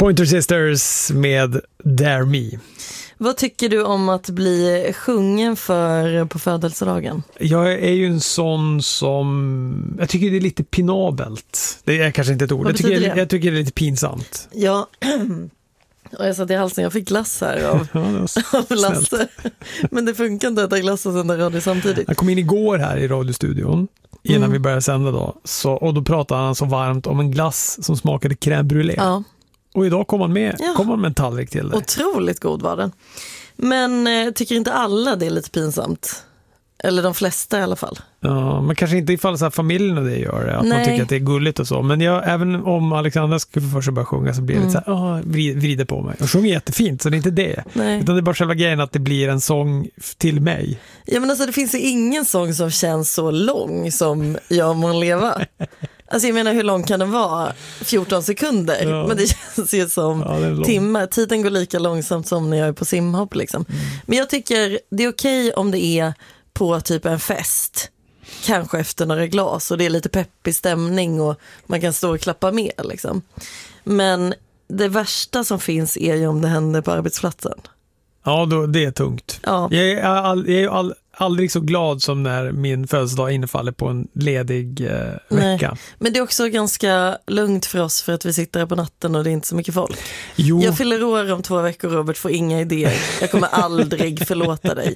Pointer Sisters med Dare Me. Vad tycker du om att bli sjungen för på födelsedagen? Jag är ju en sån som... Jag tycker det är lite pinabelt. Det är kanske inte ett ord. Jag tycker det är lite pinsamt. Ja, och jag satt i halsen. Jag fick glass här av Lasse. Men det funkar inte att äta glass och sända radio samtidigt. Jag kom in igår här i radiostudion innan vi började sända då. Och då pratade han så varmt om en glass som smakade crème brûlée. Ja. Och idag kom han med en tallrik till det. Otroligt god var den. Men tycker inte alla det är lite pinsamt? Eller de flesta i alla fall. Ja, men kanske inte ifall så här familjen och det gör det. Att man tycker att det är gulligt och så. Men även om Alexandra skulle först börja sjunga så blir det lite så här, vrider på mig. Och sjunger jättefint, så det är inte det. Nej. Utan det är bara själva grejen att det blir en sång till mig. Ja, men alltså det finns ju ingen sång som känns så lång som Jag må leva. Alltså jag menar, hur lång kan den vara? 14 sekunder. Ja. Men det känns ju som timmar. Tiden går lika långsamt som när jag är på simhopp liksom. Men jag tycker det är okej om det är på typ en fest. Kanske efter några glas och det är lite peppig stämning och man kan stå och klappa med liksom. Men det värsta som finns är ju om det händer på arbetsplatsen. Ja, det är tungt. Ja. Jag är aldrig så glad som när min födelsedag infaller på en ledig vecka. Nej. Men det är också ganska lugnt för oss för att vi sitter här på natten och det är inte så mycket folk. Jo. Jag fyller år om 2 veckor, Robert, får inga idéer. Jag kommer aldrig förlåta dig.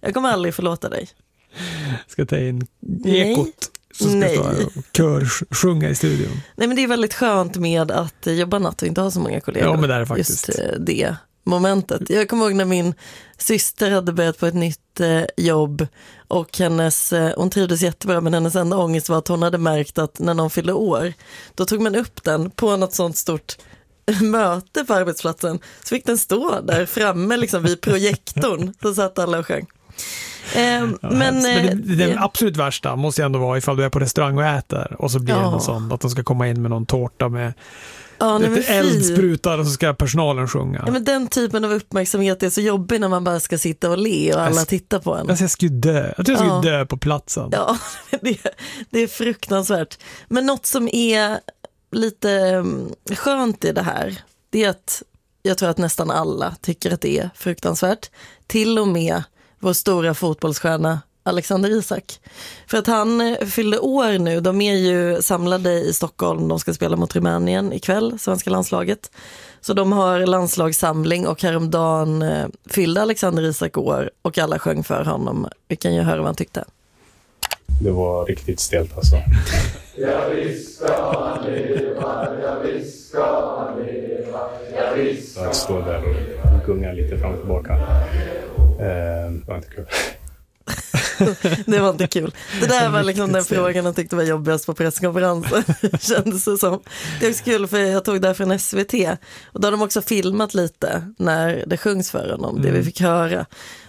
Ska ta in ekot som ska stå här och körsjunga i studion. Nej, men det är väldigt skönt med att jobba natt och inte ha så många kollegor. Ja, men det är faktiskt. Just det momentet. Jag kommer ihåg när min syster hade börjat på ett nytt jobb och hon trivdes jättebra, men hennes enda ångest var att hon hade märkt att när någon fyllde år, då tog man upp den på något sånt stort möte på arbetsplatsen, så fick den stå där framme liksom vid projektorn, så satt alla och sjöng. Men det absolut värsta måste ändå vara ifall du är på restaurang och äter och så blir det något sånt att de ska komma in med någon tårta med eldsprutar och så ska personalen sjunga. Ja, men den typen av uppmärksamhet är så jobbig när man bara ska sitta och le och alla tittar på en. Jag skulle dö. Jag tror jag skulle dö på platsen. Ja, det är fruktansvärt. Men något som är lite skönt i det här, det är att jag tror att nästan alla tycker att det är fruktansvärt. Till och med vår stora fotbollsstjärna Alexander Isak. För att han fyllde år nu. De är ju samlade i Stockholm. De ska spela mot Rumänien ikväll, svenska landslaget. Så de har landslagssamling och häromdagen fyllde Alexander Isak år och alla sjöng för honom. Vi kan ju höra vad han tyckte. Det var riktigt stelt alltså. Ja, visst ska han leva, ja, visst ska han leva, ja, visst. Att stå där och gunga lite fram och tillbaka. Det var inte kul. Det var inte kul. Det där var liksom den frågan jag tyckte var jobbigast på presskonferensen. Kändes det som. Det är också kul för jag tog där från SVT och då har de också filmat lite när det sjungs för honom, det vi fick höra.